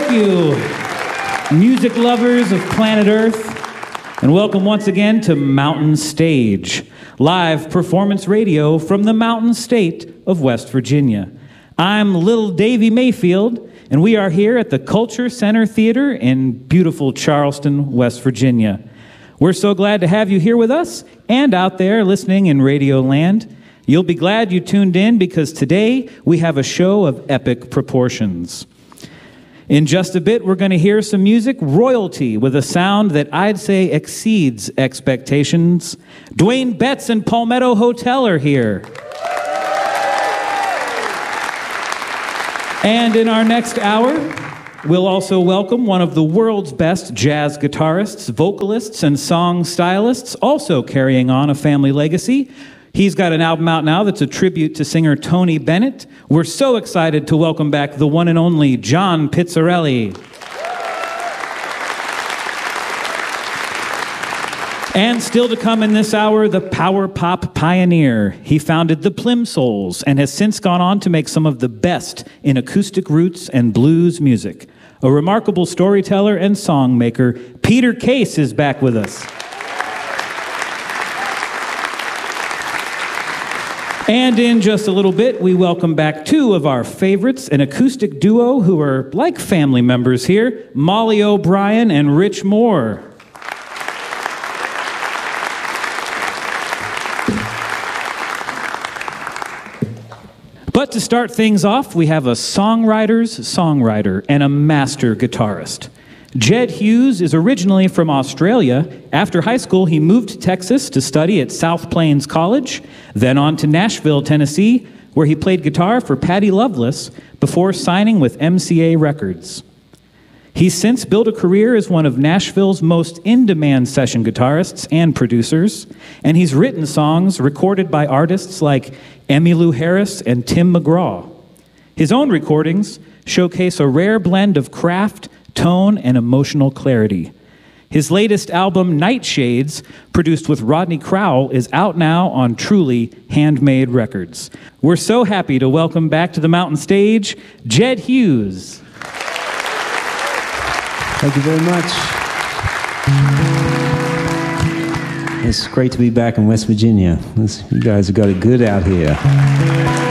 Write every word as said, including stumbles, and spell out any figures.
Thank you, music lovers of planet Earth, and welcome once again to Mountain Stage, live performance radio from the Mountain State of West Virginia. I'm Little Davy Mayfield, and we are here at the Culture Center Theater in beautiful Charleston, West Virginia. We're so glad to have you here with us and out there listening in Radio Land. You'll be glad you tuned in because today we have a show of epic proportions. In just a bit, we're going to hear some music royalty with a sound that I'd say exceeds expectations. Dwayne Betts and Palmetto Hotel are here. And in our next hour, we'll also welcome one of the world's best jazz guitarists, vocalists, and song stylists, also carrying on a family legacy. He's got an album out now that's a tribute to singer Tony Bennett. We're so excited to welcome back the one and only John Pizzarelli. And still to come in this hour, the power pop pioneer. He founded the Plimsouls and has since gone on to make some of the best in acoustic roots and blues music. A remarkable storyteller and songmaker, Peter Case is back with us. And in just a little bit, we welcome back two of our favorites, an acoustic duo who are like family members here, Molly O'Brien and Rich Moore. But to start things off, we have a songwriter's songwriter and a master guitarist. Jed Hughes is originally from Australia. After high school, he moved to Texas to study at South Plains College, then on to Nashville, Tennessee, where he played guitar for Patty Loveless before signing with M C A Records. He's since built a career as one of Nashville's most in-demand session guitarists and producers, and he's written songs recorded by artists like Emmylou Harris and Tim McGraw. His own recordings showcase a rare blend of craft, tone, and emotional clarity. His latest album, Nightshades, produced with Rodney Crowell, is out now on Truly Handmade Records. We're so happy to welcome back to the Mountain Stage, Jed Hughes. Thank you very much. It's great to be back in West Virginia. You guys have got it good out here.